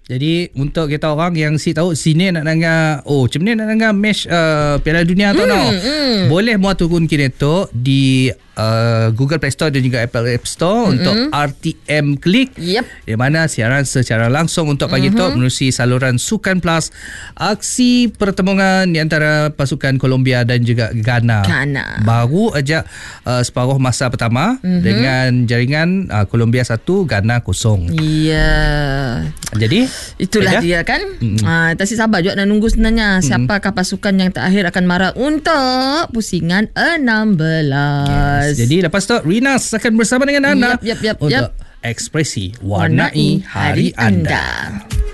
Jadi untuk kita orang yang tahu sini nak dengar macam ni nak dengar match Piala Dunia tu boleh muat turun kini tu di Google Play Store dan juga Apple App Store untuk RTM Klik. Di mana siaran secara langsung untuk pagi tu menerusi saluran Sukan Plus, aksi pertemuan di antara pasukan Colombia dan juga Ghana. Baru aja separuh masa pertama dengan jaringan Colombia 1 Ghana 0. Jadi itulah dia kan. Tasik sabar juga nak nunggu sebenarnya siapakah pasukan yang terakhir akan marah untuk pusingan 16. Jadi lepas tu Rinas akan bersama dengan anda Yap. untuk ekspresi warnai hari anda.